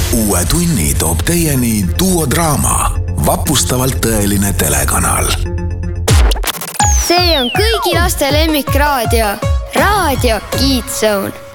Uue tunni toob teieni Duo Draama, vapustavalt tõeline telekanal. See on kõigi laste lemmikraadio, Raadio Kids Zone.